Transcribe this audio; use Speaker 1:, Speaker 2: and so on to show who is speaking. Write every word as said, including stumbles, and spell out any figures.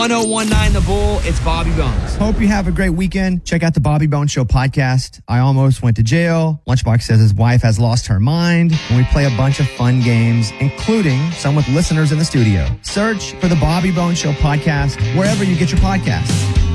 Speaker 1: one oh one nine The Bull, it's Bobby Bones.
Speaker 2: Hope you have a great weekend. Check out the Bobby Bones Show podcast. I almost went to jail. Lunchbox says his wife has lost her mind. And we play a bunch of fun games, including some with listeners in the studio. Search for the Bobby Bones Show podcast wherever you get your podcasts.